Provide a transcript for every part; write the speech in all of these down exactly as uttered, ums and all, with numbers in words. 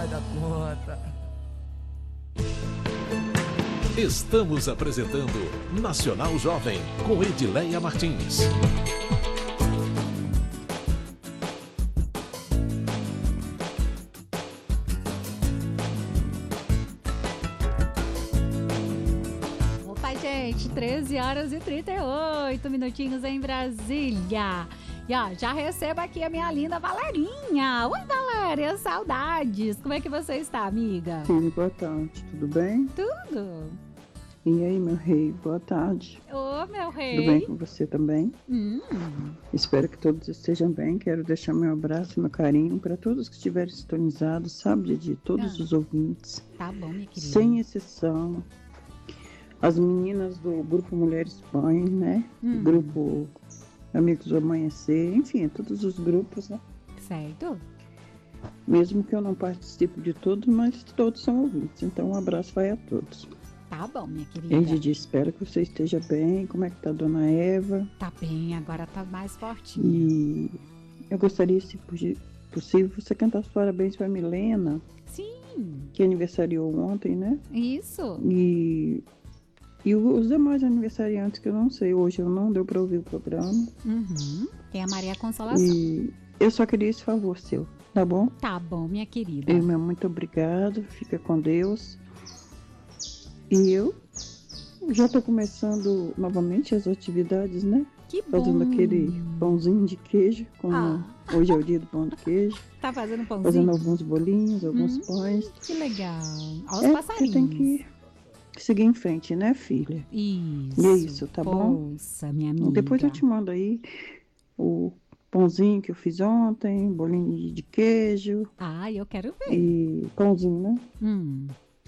da conta. Estamos apresentando Nacional Jovem com Edileia Martins. Opa, gente, treze horas e trinta e oito minutinhos em Brasília. E ó, já recebo aqui a minha linda Valerinha. Oi, Valéria, saudades. Como é que você está, amiga? Sim, boa tarde, tudo bem? Tudo. E aí, meu rei, boa tarde. Ô, meu rei. Tudo bem com você também? Hum. Espero que todos estejam bem. Quero deixar meu abraço e meu carinho para todos que estiverem sintonizados, sabe, de todos Ah. os ouvintes. Tá bom, minha querida. Sem exceção. As meninas do Grupo Mulheres Pães, né? Hum. Grupo Amigos do Amanhecer, enfim, todos os grupos, né? Certo. Mesmo que eu não participe de todos, mas todos são ouvintes. Então, um abraço vai a todos. Tá bom, minha querida. Ei, Didi, espero que você esteja bem. Como é que tá a dona Eva? Tá bem, agora tá mais fortinho. E eu gostaria, se possível, você cantar os parabéns para Milena, Sim, que aniversariou ontem, né? isso. E, e os demais aniversariantes que eu não sei. Hoje eu não deu para ouvir o programa. Uhum. Tem a Maria Consolação. E eu só queria esse favor seu, tá bom? Tá bom, minha querida. Eu, meu muito obrigado. Fica com Deus. E eu já tô começando novamente as atividades, né? Que bom. Fazendo aquele pãozinho de queijo, como Ah. hoje é o dia do pão de queijo. Tá fazendo pãozinho? Fazendo alguns bolinhos, alguns Hum, pães. Que legal. Olha os É, passarinhos. tem que seguir em frente, né, filha? Isso. E é isso, tá bom? Nossa, minha amiga. Depois eu te mando aí o pãozinho que eu fiz ontem, bolinho de queijo Ah, eu quero ver. e pãozinho, né? Hum,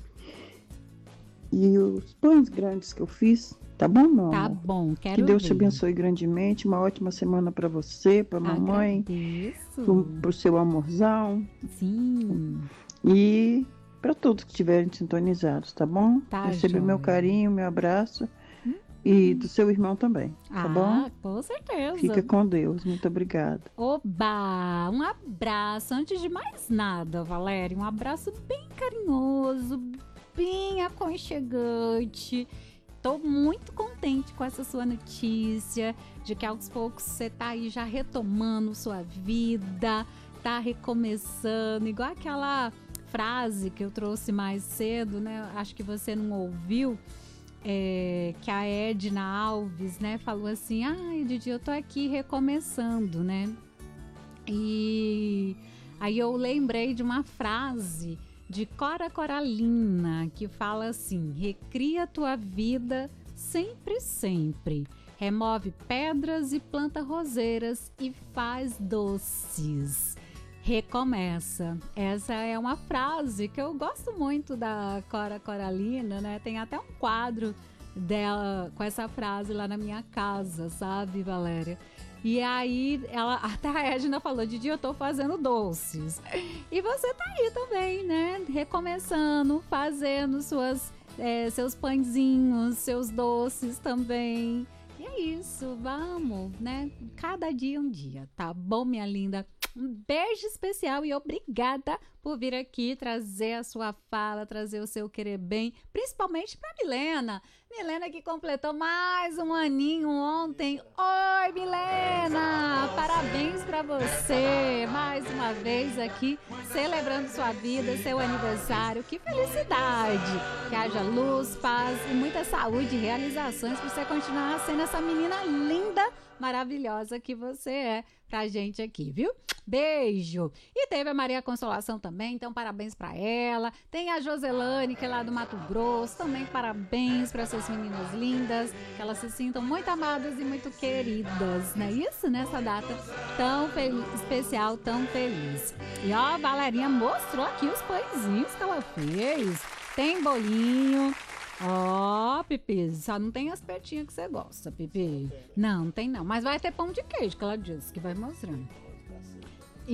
E os pães grandes que eu fiz, tá bom, meu tá amor? bom, quero Que Deus ver. te abençoe grandemente. Uma ótima semana pra você, pra mamãe, Agradeço. pro, pro seu amorzão Sim. e pra todos que estiverem sintonizados, tá bom? Tá, Receba joia. meu carinho, meu abraço e do seu irmão também, tá ah, bom? com certeza. Fica com Deus. Muito obrigada. Oba! Um abraço. Antes de mais nada, Valéria, um abraço bem carinhoso, bem aconchegante. Tô muito contente com essa sua notícia de que aos poucos você tá aí já retomando sua vida, tá recomeçando, igual aquela frase que eu trouxe mais cedo, né? Acho que você não ouviu. É, que a Edna Alves, né, falou assim: ai, Didi, eu tô aqui recomeçando, né? E aí eu lembrei de uma frase de Cora Coralina que fala assim: recria tua vida sempre, sempre. Remove pedras e planta roseiras e faz doces. Recomeça. Essa é uma frase que eu gosto muito da Cora Coralina, né? Tem até um quadro dela com essa frase lá na minha casa, sabe, Valéria? E aí, ela, até a Edna falou: Didi, eu tô fazendo doces. E você tá aí também, né? Recomeçando, fazendo suas, é, seus pãezinhos, seus doces também. E é isso, vamos, né? Cada dia um dia, tá bom, minha linda? Um beijo especial e obrigada por vir aqui trazer a sua fala, trazer o seu querer bem, principalmente para Milena. Milena que completou mais um aninho ontem. Oi, Milena! Parabéns para você! Mais uma vez aqui, celebrando sua vida, seu aniversário. Que felicidade! Que haja luz, paz e muita saúde e realizações para você continuar sendo essa menina linda, maravilhosa que você é pra gente aqui, viu? Beijo! E teve a Maria Consolação também, então parabéns pra ela. Tem a Joselane, que é lá do Mato Grosso, também parabéns para essas meninas lindas, que elas se sintam muito amadas e muito queridas, não é isso? Nessa data tão fel- especial, tão feliz. E ó, a Valerinha mostrou aqui os pãezinhos que ela fez. Tem bolinho. Ó, oh, Pipi, só não tem as pertinhas que você gosta, Pipi. Não, não tem não. Mas vai ter pão de queijo, que ela disse que vai mostrando.